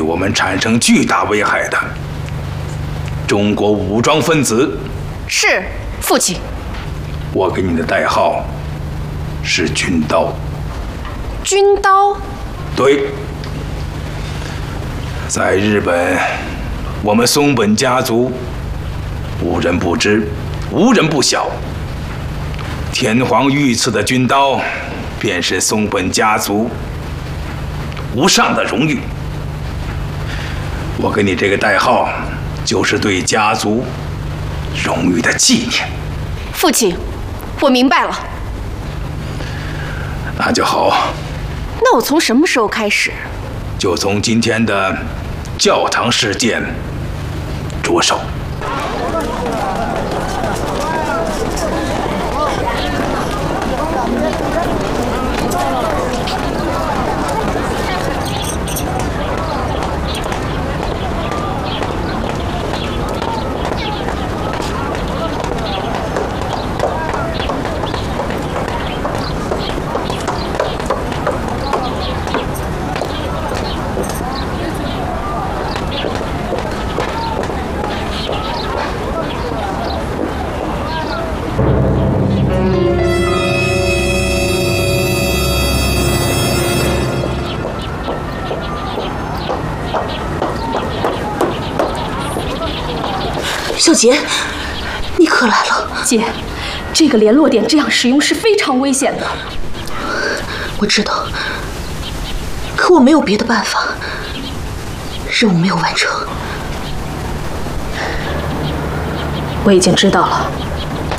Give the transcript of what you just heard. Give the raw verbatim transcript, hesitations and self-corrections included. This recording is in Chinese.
我们产生巨大危害的中国武装分子。 是，父亲。 我给你的代号是军刀。 军刀？ 对，在日本，我们松本家族无人不知，无人不晓。天皇御赐的军刀，便是松本家族无上的荣誉。我给你这个代号，就是对家族荣誉的纪念。 父亲，我明白了。 那就好。 那我从什么时候开始？ 就从今天的教堂事件着手。 小杰，你可来了。 姐，这个联络点这样使用是非常危险的。 我知道，可我没有别的办法，任务没有完成。 我已经知道了。